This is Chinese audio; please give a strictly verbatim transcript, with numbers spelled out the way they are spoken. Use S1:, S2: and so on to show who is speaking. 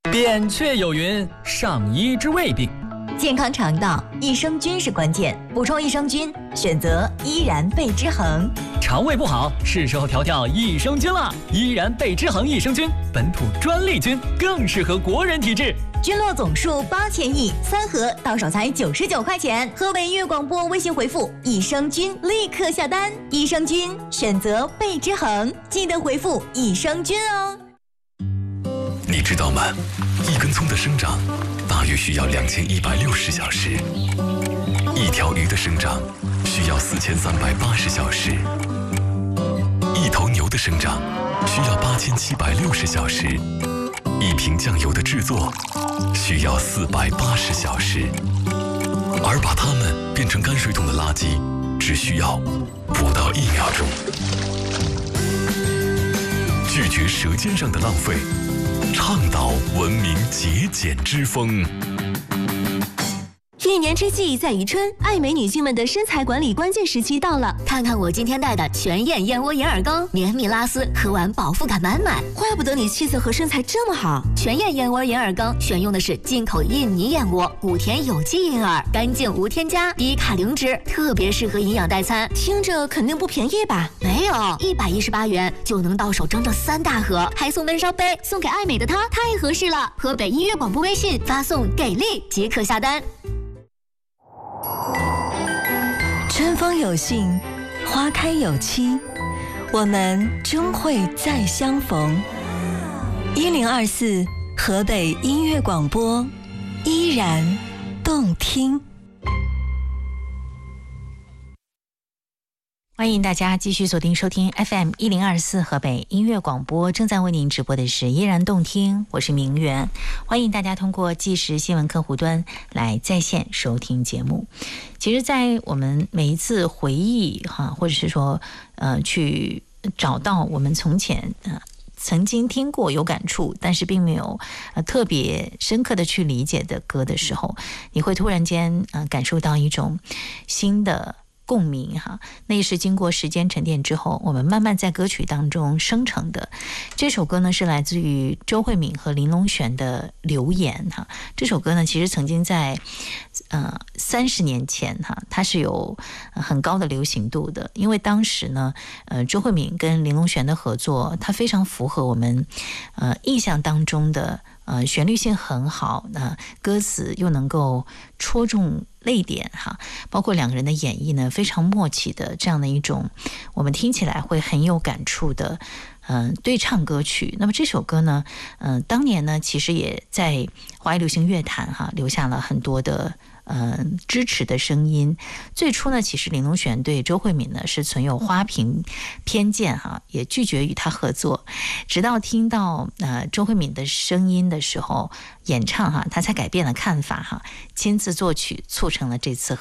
S1: 扁鹊有云：上医治未病。
S2: 健康肠道，益生菌是关键。补充益生菌，选择依然贝之恒。
S1: 肠胃不好，是时候调调益生菌了。依然贝之恒益生菌，本土专利菌，更适合国人体质。
S2: 菌落总数八千亿，三盒到手才九十九块钱。河北音乐广播微信回复益生菌，立刻下单。益生菌选择贝之恒，记得回复益生菌哦。
S3: 你知道吗？一根葱的生长大约需要两千一百六十小时，一条鱼的生长需要四千三百八十小时，一头牛的生长需要八千七百六十小时，一瓶酱油的制作需要四百八十小时，而把它们变成泔水桶的垃圾只需要不到一秒钟。拒绝舌尖上的浪费，倡导文明节俭之风。
S4: 一年之计在于春，爱美女性们的身材管理关键时期到了。看看我今天带的全燕燕窝银耳羹，绵密拉丝，喝完饱腹感满满。
S5: 怪不得你气色和身材这么好。
S4: 全燕燕窝银耳羹选用的是进口印尼燕窝，谷田有机银耳，干净无添加，低卡零脂，特别适合营养代餐。
S5: 听着肯定不便宜吧？
S4: 没有，一百一十八元就能到手整整三大盒，还送温烧杯，送给爱美的她太合适了。河北音乐广播微信发送给力即可下单。
S6: 春风有信，花开有期，我们终会再相逢。一零二四河北音乐广播，依然动听。
S7: 欢迎大家继续锁定收听 F M 一零二四河北音乐广播，正在为您直播的是依然动听，我是明媛。欢迎大家通过即时新闻客户端来在线收听节目。其实在我们每一次回忆哈，或者是说呃去找到我们从前呃曾经听过有感触，但是并没有呃特别深刻的去理解的歌的时候，你会突然间呃感受到一种新的共鸣哈，那也是经过时间沉淀之后，我们慢慢在歌曲当中生成的。这首歌呢是来自于周慧敏和林隆璇的《留言》哈。这首歌呢其实曾经在呃三十年前哈，它是有很高的流行度的，因为当时呢呃周慧敏跟林隆璇的合作，它非常符合我们呃印象当中的呃旋律性很好，那、呃、歌词又能够戳中泪点哈，包括两个人的演绎呢，非常默契的这样的一种，我们听起来会很有感触的，嗯、呃，对唱歌曲。那么这首歌呢，嗯、呃，当年呢，其实也在华语流行乐坛哈留下了很多的呃支持的声音。最初呢，其实林隆璇对周慧敏呢是存有花瓶偏见哈，也拒绝与她合作。直到听到呃周慧敏的声音的时候，演唱哈，他才改变了看法哈，亲自作曲，促成了这次